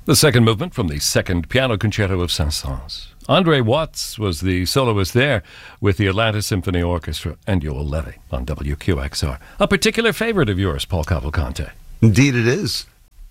The second movement from the second piano concerto of Saint-Saëns. Andre Watts was the soloist there with the Atlanta Symphony Orchestra and Yoel Levy on WQXR. A particular favorite of yours, Paul Cavalcante. Indeed it is.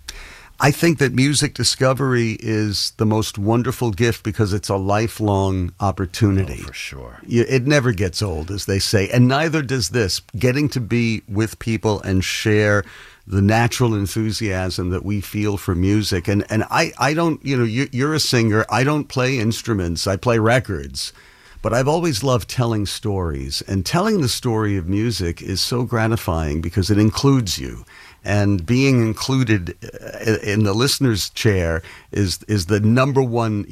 I think that music discovery is the most wonderful gift because it's a lifelong opportunity. Oh, for sure. It never gets old, as they say, and neither does this. Getting to be with people and share the natural enthusiasm that we feel for music. And I don't, you're a singer. I don't play instruments. I play records. But I've always loved telling stories. And telling the story of music is so gratifying because it includes you. And being included in the listener's chair is the number one,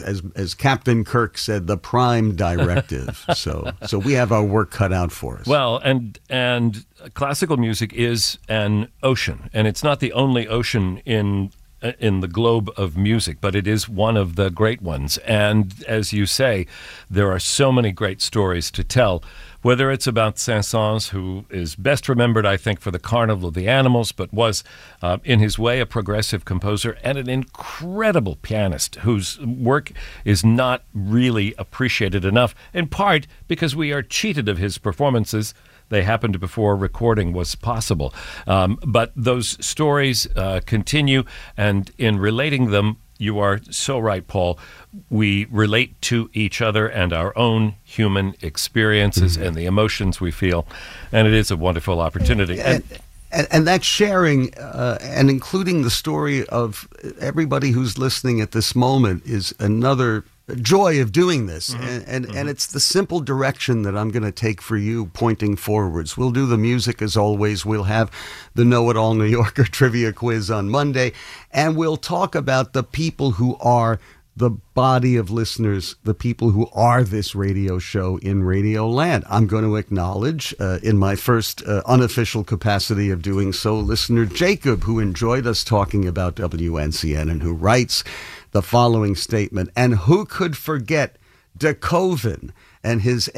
as Captain Kirk said, the prime directive. So we have our work cut out for us. Well, and classical music is an ocean, and it's not the only ocean in the globe of music, but it is one of the great ones. And as you say, there are so many great stories to tell, whether it's about Saint-Saëns, who is best remembered, I think, for the Carnival of the Animals, but was, in his way, a progressive composer and an incredible pianist whose work is not really appreciated enough, in part because we are cheated of his performances. They happened before recording was possible. But those stories continue, and in relating them, you are so right, Paul. We relate to each other and our own human experiences and the emotions we feel, and it is a wonderful opportunity. And that sharing and including the story of everybody who's listening at this moment is another joy of doing this. And it's the simple direction that I'm going to take for you pointing forwards. We'll do the music as always. We'll have the Know-It-All New Yorker trivia quiz on Monday. And we'll talk about the people who are the body of listeners, the people who are this radio show in Radio Land. I'm going to acknowledge, in my first unofficial capacity of doing so, listener Jacob, who enjoyed us talking about WNCN and who writes the following statement. And who could forget De Koven and his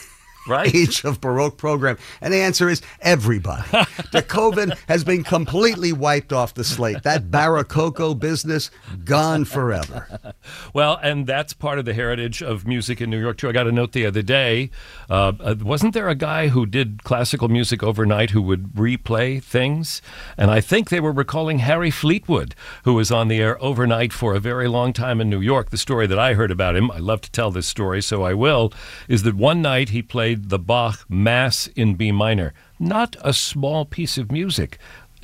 Age of Baroque program? And the answer is everybody. De Koven has been completely wiped off the slate. That Barrococo business, gone forever. Well, and that's part of the heritage of music in New York, too. I got a note the other day. Wasn't there a guy who did classical music overnight who would replay things? And I think they were recalling Harry Fleetwood, who was on the air overnight for a very long time in New York. The story that I heard about him, I love to tell this story, so I will, is that one night he played the Bach Mass in B minor. Not a small piece of music,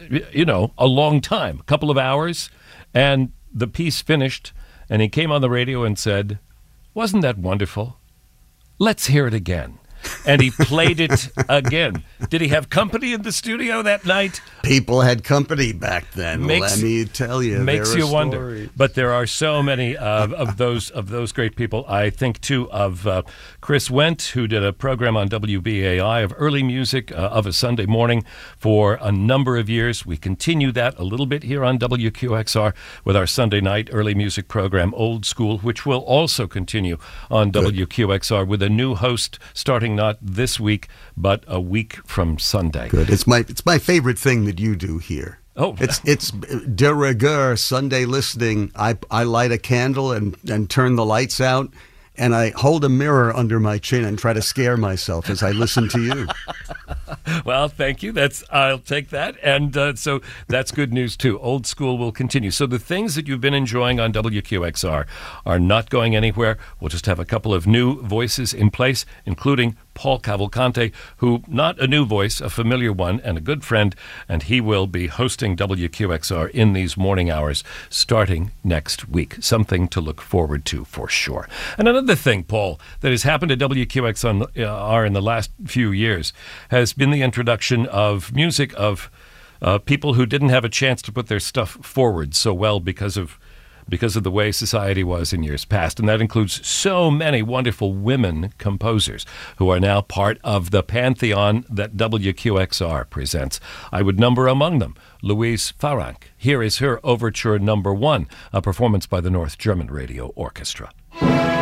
a long time, a couple of hours, and the piece finished, and he came on the radio and said, "Wasn't that wonderful? Let's hear it again." And he played it again. Did he have company in the studio that night? People had company back then. Let me tell you. Makes you wonder. But there are so many of those great people. I think, too, of Chris Wendt, who did a program on WBAI of early music of a Sunday morning for a number of years. We continue that a little bit here on WQXR with our Sunday night early music program, Old School, which will also continue on WQXR with a new host starting not this week, but a week from Sunday. Good. It's my favorite thing that you do here. Oh, it's de rigueur Sunday listening. I light a candle and turn the lights out, and I hold a mirror under my chin and try to scare myself as I listen to you. Well, thank you. I'll take that. And so that's good news, too. Old School will continue. So the things that you've been enjoying on WQXR are not going anywhere. We'll just have a couple of new voices in place, including Paul Cavalcante, who, not a new voice, a familiar one and a good friend, and he will be hosting WQXR in these morning hours starting next week. Something to look forward to for sure. And another thing, Paul, that has happened at WQXR in the last few years has been the introduction of music of people who didn't have a chance to put their stuff forward so well because of the way society was in years past. And that includes so many wonderful women composers who are now part of the pantheon that WQXR presents. I would number among them Louise Farranc. Here is her Overture No. 1, a performance by the North German Radio Orchestra.